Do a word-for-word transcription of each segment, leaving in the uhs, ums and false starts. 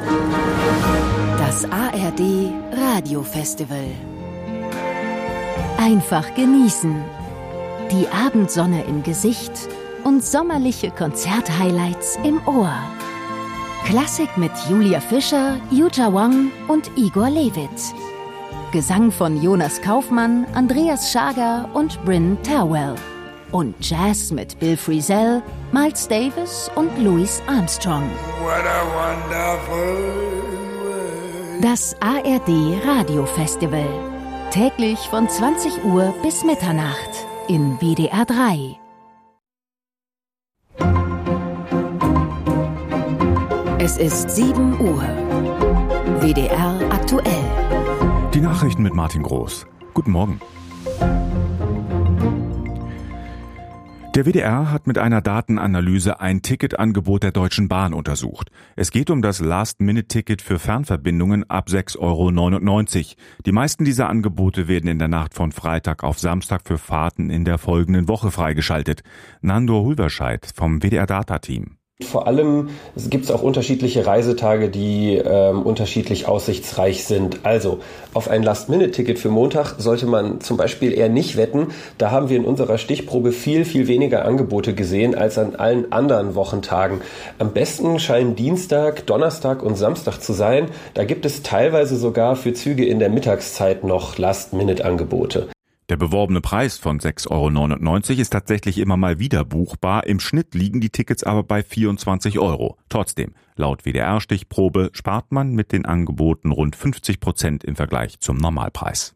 Das A R D Radiofestival. Einfach genießen. Die Abendsonne im Gesicht und sommerliche Konzerthighlights im Ohr. Klassik mit Julia Fischer, Yuja Wang und Igor Levit. Gesang von Jonas Kaufmann, Andreas Schager und Bryn Terwell. Und Jazz mit Bill Frisell, Miles Davis und Louis Armstrong. What a wonderful world. Das A R D Radiofestival. Täglich von zwanzig Uhr bis Mitternacht in W D R drei. Es ist sieben Uhr. W D R aktuell. Die Nachrichten mit Martin Groß. Guten Morgen. Der W D R hat mit einer Datenanalyse ein Ticketangebot der Deutschen Bahn untersucht. Es geht um das Last-Minute-Ticket für Fernverbindungen ab sechs Euro neunundneunzig. Die meisten dieser Angebote werden in der Nacht von Freitag auf Samstag für Fahrten in der folgenden Woche freigeschaltet. Nando Hulverscheid vom W D R-Data-Team. Vor allem gibt es auch unterschiedliche Reisetage, die ähm, unterschiedlich aussichtsreich sind. Also auf ein Last-Minute-Ticket für Montag sollte man zum Beispiel eher nicht wetten. Da haben wir in unserer Stichprobe viel, viel weniger Angebote gesehen als an allen anderen Wochentagen. Am besten scheinen Dienstag, Donnerstag und Samstag zu sein. Da gibt es teilweise sogar für Züge in der Mittagszeit noch Last-Minute-Angebote. Der beworbene Preis von sechs Euro neunundneunzig ist tatsächlich immer mal wieder buchbar. Im Schnitt liegen die Tickets aber bei vierundzwanzig Euro. Trotzdem, laut W D R-Stichprobe spart man mit den Angeboten rund fünfzig Prozent im Vergleich zum Normalpreis.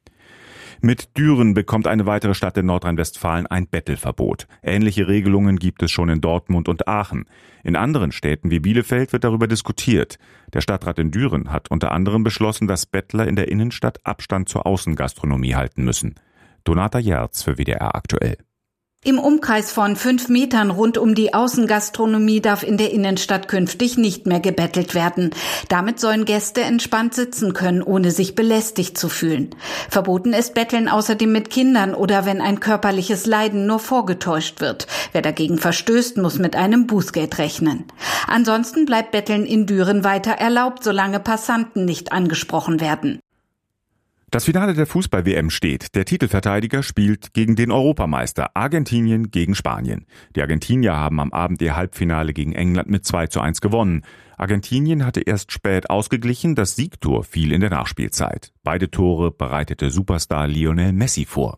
Mit Düren bekommt eine weitere Stadt in Nordrhein-Westfalen ein Bettelverbot. Ähnliche Regelungen gibt es schon in Dortmund und Aachen. In anderen Städten wie Bielefeld wird darüber diskutiert. Der Stadtrat in Düren hat unter anderem beschlossen, dass Bettler in der Innenstadt Abstand zur Außengastronomie halten müssen. Donata Jerz für W D R aktuell. Im Umkreis von fünf Metern rund um die Außengastronomie darf in der Innenstadt künftig nicht mehr gebettelt werden. Damit sollen Gäste entspannt sitzen können, ohne sich belästigt zu fühlen. Verboten ist Betteln außerdem mit Kindern oder wenn ein körperliches Leiden nur vorgetäuscht wird. Wer dagegen verstößt, muss mit einem Bußgeld rechnen. Ansonsten bleibt Betteln in Düren weiter erlaubt, solange Passanten nicht angesprochen werden. Das Finale der Fußball-W M steht. Der Titelverteidiger spielt gegen den Europameister, Argentinien gegen Spanien. Die Argentinier haben am Abend ihr Halbfinale gegen England mit zwei zu eins gewonnen. Argentinien hatte erst spät ausgeglichen, das Siegtor fiel in der Nachspielzeit. Beide Tore bereitete Superstar Lionel Messi vor.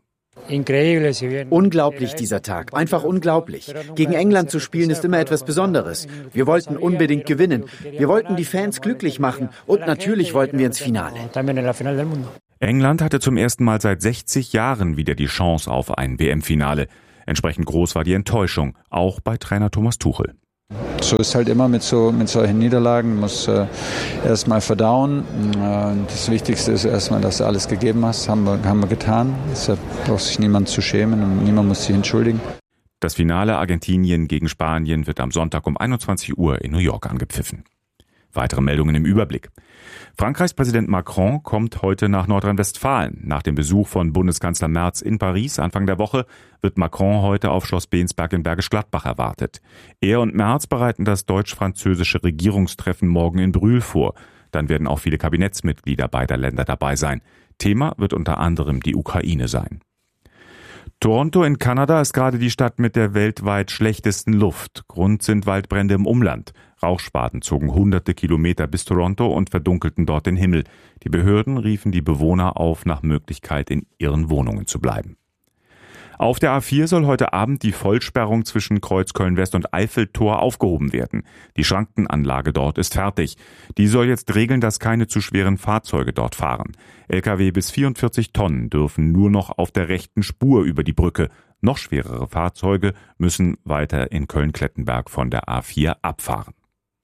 Unglaublich dieser Tag, einfach unglaublich. Gegen England zu spielen ist immer etwas Besonderes. Wir wollten unbedingt gewinnen. Wir wollten die Fans glücklich machen und natürlich wollten wir ins Finale. England hatte zum ersten Mal seit sechzig Jahren wieder die Chance auf ein W M-Finale. Entsprechend groß war die Enttäuschung, auch bei Trainer Thomas Tuchel. So ist halt immer mit so mit solchen Niederlagen, man muss äh, erstmal verdauen. Äh, das Wichtigste ist erstmal, dass du alles gegeben hast, haben wir, haben wir getan. Deshalb braucht sich niemand zu schämen und niemand muss sich entschuldigen. Das Finale Argentinien gegen Spanien wird am Sonntag um einundzwanzig Uhr in New York angepfiffen. Weitere Meldungen im Überblick. Frankreichs Präsident Macron kommt heute nach Nordrhein-Westfalen. Nach dem Besuch von Bundeskanzler Merz in Paris Anfang der Woche wird Macron heute auf Schloss Bensberg in Bergisch Gladbach erwartet. Er und Merz bereiten das deutsch-französische Regierungstreffen morgen in Brühl vor. Dann werden auch viele Kabinettsmitglieder beider Länder dabei sein. Thema wird unter anderem die Ukraine sein. Toronto in Kanada ist gerade die Stadt mit der weltweit schlechtesten Luft. Grund sind Waldbrände im Umland. Rauchschwaden zogen hunderte Kilometer bis Toronto und verdunkelten dort den Himmel. Die Behörden riefen die Bewohner auf, nach Möglichkeit in ihren Wohnungen zu bleiben. Auf der A vier soll heute Abend die Vollsperrung zwischen Kreuzköln-West und Eiffeltor aufgehoben werden. Die Schrankenanlage dort ist fertig. Die soll jetzt regeln, dass keine zu schweren Fahrzeuge dort fahren. L K W bis vierundvierzig Tonnen dürfen nur noch auf der rechten Spur über die Brücke. Noch schwerere Fahrzeuge müssen weiter in Köln-Klettenberg von der A vier abfahren.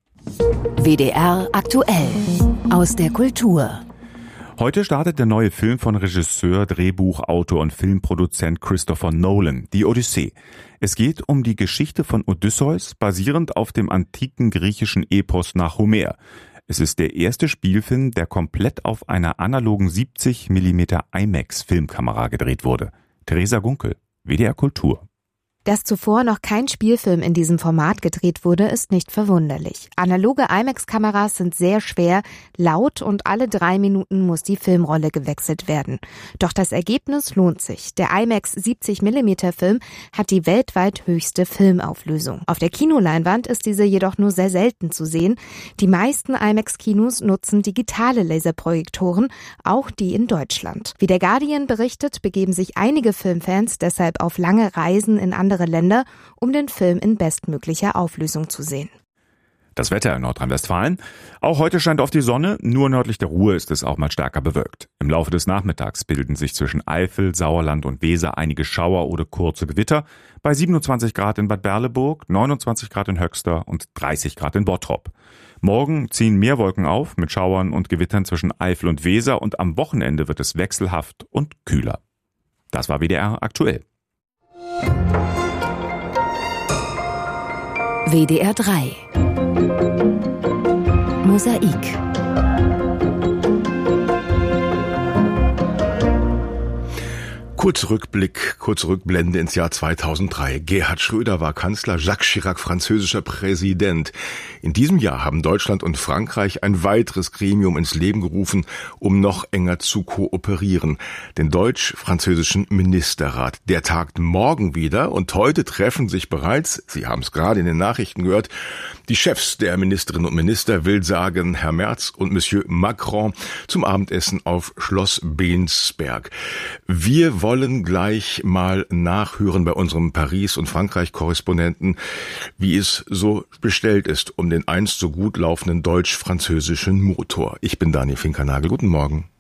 W D R aktuell aus der Kultur. Heute startet der neue Film von Regisseur, Drehbuchautor und Filmproduzent Christopher Nolan, die Odyssee. Es geht um die Geschichte von Odysseus, basierend auf dem antiken griechischen Epos nach Homer. Es ist der erste Spielfilm, der komplett auf einer analogen siebzig Millimeter IMAX-Filmkamera gedreht wurde. Theresa Gunkel, W D R Kultur. Dass zuvor noch kein Spielfilm in diesem Format gedreht wurde, ist nicht verwunderlich. Analoge IMAX-Kameras sind sehr schwer, laut und alle drei Minuten muss die Filmrolle gewechselt werden. Doch das Ergebnis lohnt sich. Der IMAX siebzig Millimeter Film hat die weltweit höchste Filmauflösung. Auf der Kinoleinwand ist diese jedoch nur sehr selten zu sehen. Die meisten IMAX-Kinos nutzen digitale Laserprojektoren, auch die in Deutschland. Wie der Guardian berichtet, begeben sich einige Filmfans deshalb auf lange Reisen in andere Länder, um den Film in bestmöglicher Auflösung zu sehen. Das Wetter in Nordrhein-Westfalen. Auch heute scheint auf die Sonne, nur nördlich der Ruhr ist es auch mal stärker bewölkt. Im Laufe des Nachmittags bilden sich zwischen Eifel, Sauerland und Weser einige Schauer oder kurze Gewitter. Bei siebenundzwanzig Grad in Bad Berleburg, neunundzwanzig Grad in Höxter und dreißig Grad in Bottrop. Morgen ziehen mehr Wolken auf mit Schauern und Gewittern zwischen Eifel und Weser und am Wochenende wird es wechselhaft und kühler. Das war W D R aktuell. W D R drei Mosaik. Kurz Rückblick, kurz Rückblende ins Jahr zweitausenddrei. Gerhard Schröder war Kanzler, Jacques Chirac französischer Präsident. In diesem Jahr haben Deutschland und Frankreich ein weiteres Gremium ins Leben gerufen, um noch enger zu kooperieren. Den deutsch-französischen Ministerrat. Der tagt morgen wieder und heute treffen sich bereits, Sie haben es gerade in den Nachrichten gehört, die Chefs der Ministerinnen und Minister, will sagen Herr Merz und Monsieur Macron, zum Abendessen auf Schloss Bensberg. Wir wollen gleich mal nachhören bei unserem Paris- und Frankreich-Korrespondenten, wie es so bestellt ist um den einst so gut laufenden deutsch-französischen Motor. Ich bin Daniel Finkernagel. Guten Morgen.